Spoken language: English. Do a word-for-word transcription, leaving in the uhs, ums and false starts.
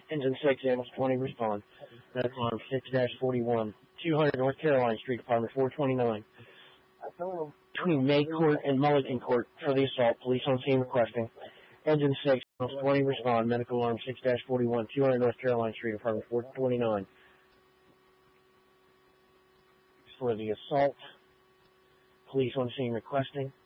Engine six, ambulance twenty, respond. Medical arm six dash forty-one. two hundred North Carolina Street, Department four twenty-nine. Between May Court and Mulligan Court for the assault. Police on scene requesting. Engine six, ambulance twenty, respond. Medical arm six dash forty-one. two hundred North Carolina Street, Department four twenty-nine. For the assault. Police on scene requesting.